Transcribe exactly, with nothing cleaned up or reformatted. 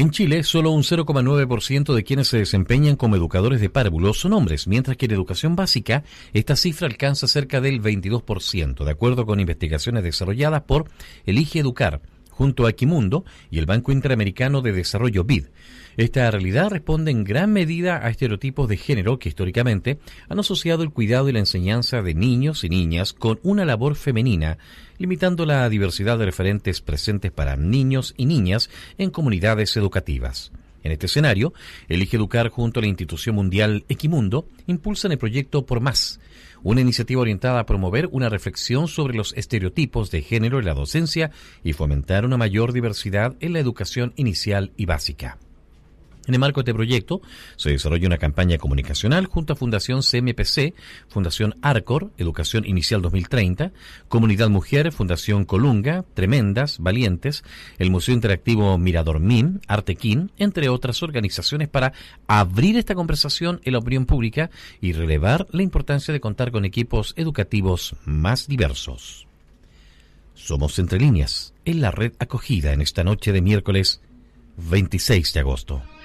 En Chile, solo un cero coma nueve por ciento de quienes se desempeñan como educadores de párvulos son hombres, mientras que en educación básica esta cifra alcanza cerca del veintidós por ciento, de acuerdo con investigaciones desarrolladas por Elige Educar, junto a Equimundo y el Banco Interamericano de Desarrollo B I D. Esta realidad responde en gran medida a estereotipos de género que históricamente han asociado el cuidado y la enseñanza de niños y niñas con una labor femenina, limitando la diversidad de referentes presentes para niños y niñas en comunidades educativas. En este escenario, Elige Educar junto a la institución mundial Equimundo impulsan el proyecto Por Más, una iniciativa orientada a promover una reflexión sobre los estereotipos de género en la docencia y fomentar una mayor diversidad en la educación inicial y básica. En el marco de este proyecto, se desarrolla una campaña comunicacional junto a Fundación C M P C, Fundación Arcor, Educación Inicial dos mil treinta, Comunidad Mujer, Fundación Colunga, Tremendas, Valientes, el Museo Interactivo Mirador M I M, Artequín, entre otras organizaciones, para abrir esta conversación en la opinión pública y relevar la importancia de contar con equipos educativos más diversos. Somos Entre Líneas, en la red acogida en esta noche de miércoles veintiséis de agosto.